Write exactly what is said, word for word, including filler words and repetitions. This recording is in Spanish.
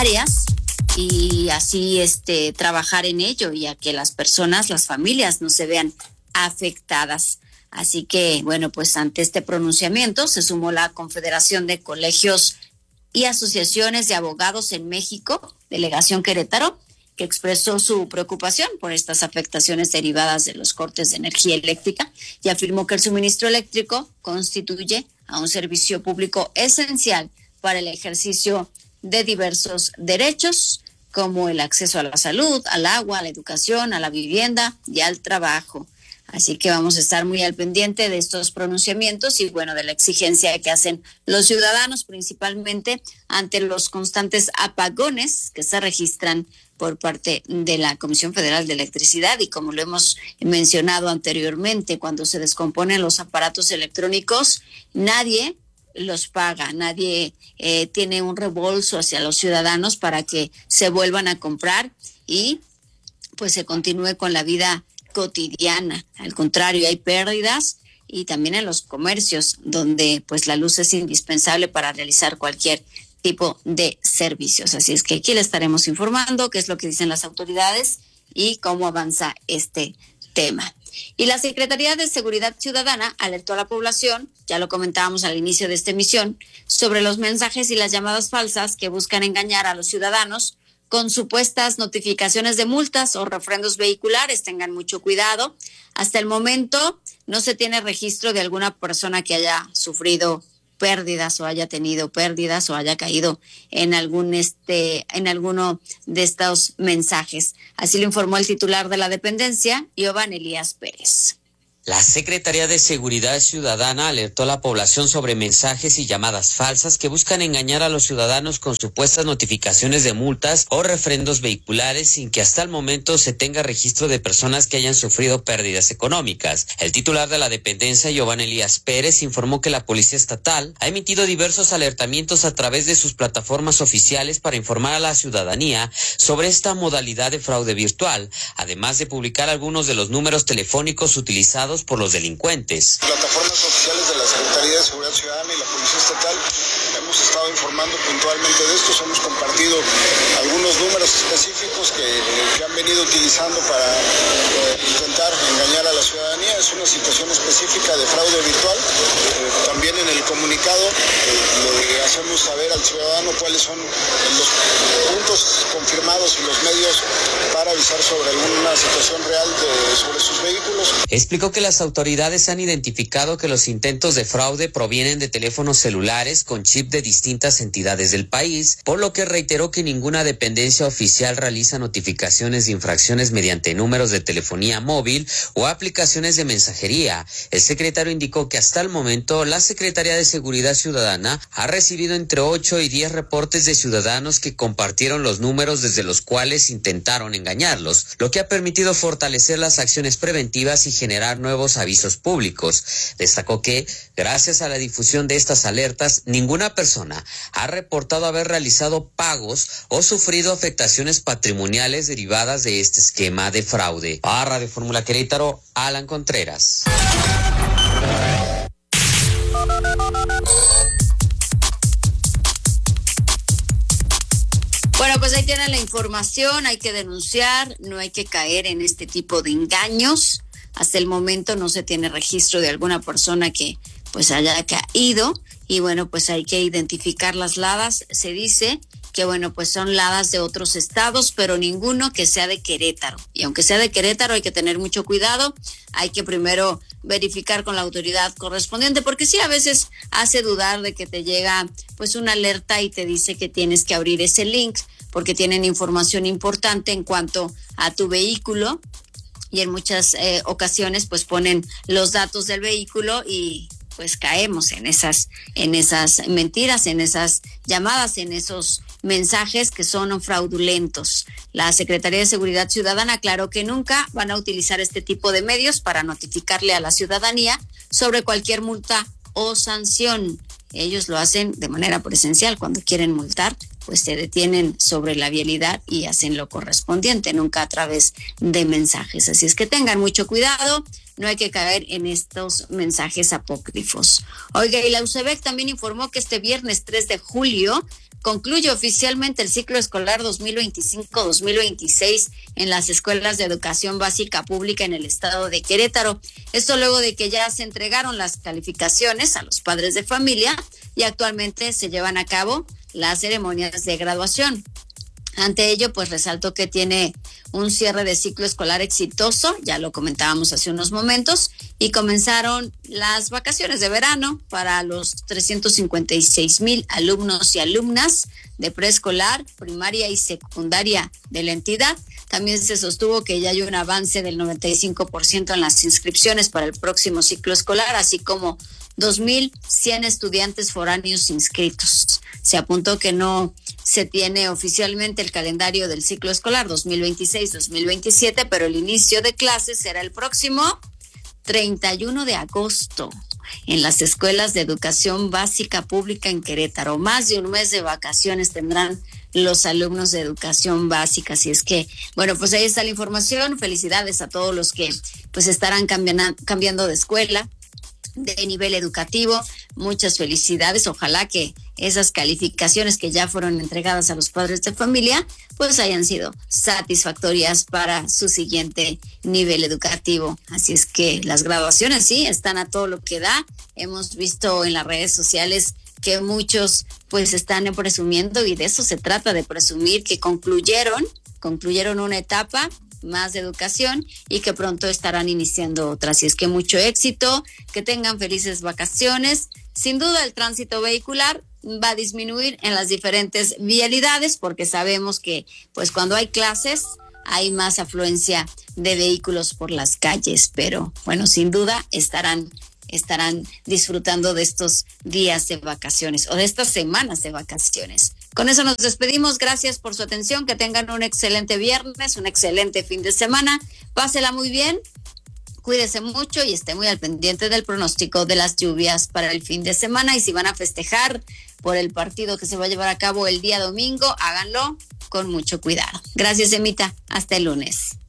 áreas y así este trabajar en ello y a que las personas, las familias no se vean afectadas. Así que, bueno, pues ante este pronunciamiento se sumó la Confederación de Colegios y Asociaciones de Abogados en México, Delegación Querétaro, que expresó su preocupación por estas afectaciones derivadas de los cortes de energía eléctrica y afirmó que el suministro eléctrico constituye a un servicio público esencial para el ejercicio de diversos derechos, como el acceso a la salud, al agua, a la educación, a la vivienda y al trabajo. Así que vamos a estar muy al pendiente de estos pronunciamientos y, bueno, de la exigencia que hacen los ciudadanos, principalmente ante los constantes apagones que se registran por parte de la Comisión Federal de Electricidad. Y como lo hemos mencionado anteriormente, cuando se descomponen los aparatos electrónicos, nadie los paga, nadie eh, tiene un reembolso hacia los ciudadanos para que se vuelvan a comprar y pues se continúe con la vida cotidiana. Al contrario, hay pérdidas y también en los comercios donde pues la luz es indispensable para realizar cualquier tipo de servicios. Así es que aquí le estaremos informando qué es lo que dicen las autoridades y cómo avanza este tema. Y la Secretaría de Seguridad Ciudadana alertó a la población, ya lo comentábamos al inicio de esta emisión, sobre los mensajes y las llamadas falsas que buscan engañar a los ciudadanos con supuestas notificaciones de multas o refrendos vehiculares. Tengan mucho cuidado. Hasta el momento no se tiene registro de alguna persona que haya sufrido pérdidas o haya tenido pérdidas o haya caído en algún este en alguno de estos mensajes. Así lo informó el titular de la dependencia, Ioban Elías Pérez. La Secretaría de Seguridad Ciudadana alertó a la población sobre mensajes y llamadas falsas que buscan engañar a los ciudadanos con supuestas notificaciones de multas o refrendos vehiculares sin que hasta el momento se tenga registro de personas que hayan sufrido pérdidas económicas. El titular de la dependencia, Ioban Elías Pérez, informó que la Policía Estatal ha emitido diversos alertamientos a través de sus plataformas oficiales para informar a la ciudadanía sobre esta modalidad de fraude virtual, además de publicar algunos de los números telefónicos utilizados por los delincuentes. Plataformas oficiales de la Secretaría de Seguridad Ciudadana y la Policía Estatal hemos estado informando puntualmente de esto. Hemos compartido algunos números específicos que, que han venido utilizando para eh, intentar engañar a la ciudadanía. Es una situación específica de fraude virtual. Eh, también en el comunicado eh, le hacemos saber al ciudadano cuáles son los puntos confirmados y los medios para avisar sobre alguna situación real de, sobre sus vehículos. Explicó que las autoridades han identificado que los intentos de fraude provienen de teléfonos celulares con chip de distintas entidades del país, por lo que reiteró que ninguna dependencia oficial realiza notificaciones de infracciones mediante números de telefonía móvil o aplicaciones de mensajería. El secretario indicó que hasta el momento la Secretaría de Seguridad Ciudadana ha recibido entre ocho y diez reportes de ciudadanos que compartieron los números desde los cuales intentaron engañarlos, lo que ha permitido fortalecer las acciones preventivas y generar nuevos avisos públicos. Destacó que, gracias a la difusión de estas alertas, ninguna persona ha reportado haber realizado pagos o sufrido afectaciones patrimoniales derivadas de este esquema de fraude. Para Radio Fórmula Querétaro, Alan Contreras. Bueno, pues ahí tienen la información, hay que denunciar, no hay que caer en este tipo de engaños. Hasta el momento no se tiene registro de alguna persona que pues haya caído y bueno, pues hay que identificar las ladas. Se dice que bueno, pues son ladas de otros estados, pero ninguno que sea de Querétaro. Y aunque sea de Querétaro hay que tener mucho cuidado, hay que primero verificar con la autoridad correspondiente, porque sí a veces hace dudar de que te llega pues una alerta y te dice que tienes que abrir ese link porque tienen información importante en cuanto a tu vehículo. Y en muchas eh, ocasiones pues ponen los datos del vehículo y pues caemos en esas en esas mentiras, en esas llamadas, en esos mensajes que son fraudulentos. La Secretaría de Seguridad Ciudadana aclaró que nunca van a utilizar este tipo de medios para notificarle a la ciudadanía sobre cualquier multa o sanción. Ellos lo hacen de manera presencial. Cuando quieren multar, pues se detienen sobre la vialidad y hacen lo correspondiente, nunca a través de mensajes. Así es que tengan mucho cuidado, no hay que caer en estos mensajes apócrifos. Oiga, y la U C E B también informó que este viernes tres de julio concluye oficialmente el ciclo escolar dos mil veinticinco dos mil veintiséis en las escuelas de educación básica pública en el estado de Querétaro. Esto luego de que ya se entregaron las calificaciones a los padres de familia y actualmente se llevan a cabo las ceremonias de graduación. Ante ello, pues resaltó que tiene un cierre de ciclo escolar exitoso, ya lo comentábamos hace unos momentos, y comenzaron las vacaciones de verano para los trescientos cincuenta y seis mil alumnos y alumnas de preescolar, primaria y secundaria de la entidad. También se sostuvo que ya hay un avance del noventa y cinco por ciento en las inscripciones para el próximo ciclo escolar, así como dos mil cien estudiantes foráneos inscritos. Se apuntó que no se tiene oficialmente el calendario del ciclo escolar dos mil veintiséis dos mil veintisiete, pero el inicio de clases será el próximo treinta y uno de agosto en las escuelas de educación básica pública en Querétaro. Más de un mes de vacaciones tendrán los alumnos de educación básica. Así es que, bueno, pues ahí está la información. Felicidades a todos los que pues estarán cambiando, cambiando de escuela, de nivel educativo. Muchas felicidades. Ojalá que esas calificaciones que ya fueron entregadas a los padres de familia pues hayan sido satisfactorias para su siguiente nivel educativo. Así es que las graduaciones sí están a todo lo que da. Hemos visto en las redes sociales que muchos pues están presumiendo, y de eso se trata, de presumir que concluyeron, concluyeron una etapa más de educación y que pronto estarán iniciando otra. Así es que mucho éxito, que tengan felices vacaciones. Sin duda el tránsito vehicular va a disminuir en las diferentes vialidades, porque sabemos que pues cuando hay clases hay más afluencia de vehículos por las calles, pero bueno, sin duda estarán estarán disfrutando de estos días de vacaciones o de estas semanas de vacaciones. Con eso nos despedimos. Gracias por su atención. Que tengan un excelente viernes, un excelente fin de semana. Pásela muy bien. Cuídese mucho y esté muy al pendiente del pronóstico de las lluvias para el fin de semana. Y si van a festejar por el partido que se va a llevar a cabo el día domingo, háganlo con mucho cuidado. Gracias, Emita. Hasta el lunes.